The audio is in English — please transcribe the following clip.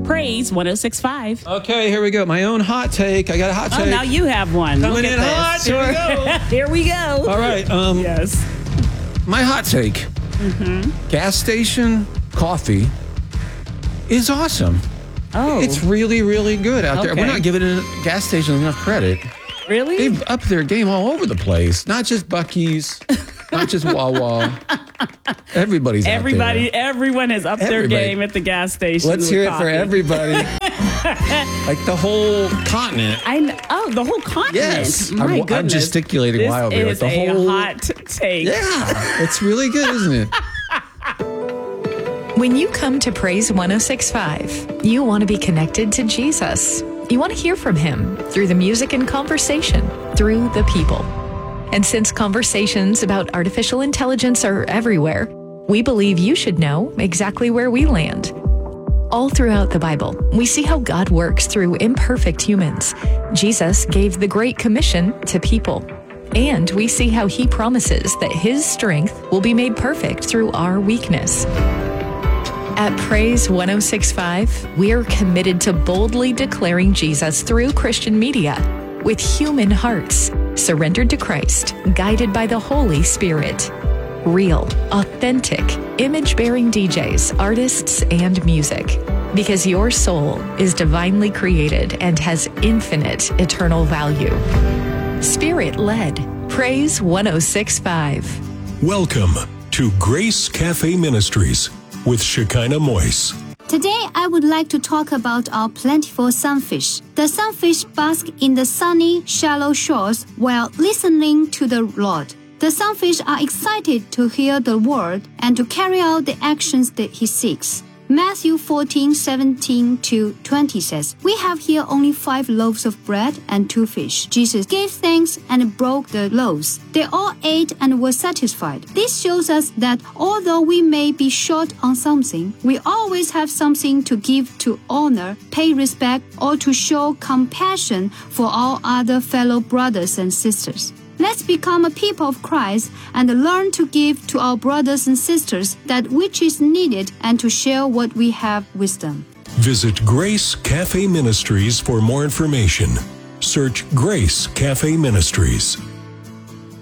Praise 106.5. Okay, here we go. My own hot take. I got a hot take. Oh, now you have one. Coming Look at in this. hot. Here we go. Here we go. All right. Yes. My hot take. Gas station coffee is awesome. Oh. It's really, really good out there. Okay. We're not giving gas stations enough credit. Really? They've upped their game all over the place. Not just Buc-ee's, not just Wawa. Everybody's out there. Everyone has upped their game at the gas station. Let's hear it for everybody. Like the whole continent. The whole continent. Yes. My I'm goodness. gesticulating wildly. This Like is the whole a hot take. Yeah. It's really good, isn't it? When you come to Praise 106.5, you want to be connected to Jesus. You want to hear from him through the music and conversation, through the people. And since conversations about artificial intelligence are everywhere, we believe you should know exactly where we land. All throughout the Bible, we see how God works through imperfect humans. Jesus gave the Great Commission to people. And we see how he promises that his strength will be made perfect through our weakness. At Praise 106.5, we're committed to boldly declaring Jesus through Christian media with human hearts, surrendered to Christ, guided by the Holy Spirit. Real, authentic, image-bearing DJs, artists, and music. Because your soul is divinely created and has infinite eternal value. Spirit-led, Praise 106.5. Welcome to Grace Cafe Ministries with Shekinah Moise. Today, I would like to talk about our plentiful sunfish. The sunfish bask in the sunny, shallow shores while listening to the Lord. The sunfish are excited to hear the word and to carry out the actions that he seeks. Matthew 14:17-20 says, "We have here only 5 loaves of bread and 2 fish. Jesus gave thanks and broke the loaves. They all ate and were satisfied." This shows us that although we may be short on something, we always have something to give to honor, pay respect, or to show compassion for all other fellow brothers and sisters. Let's become a people of Christ and learn to give to our brothers and sisters that which is needed and to share what we have with them. Visit Grace Cafe Ministries for more information. Search Grace Cafe Ministries.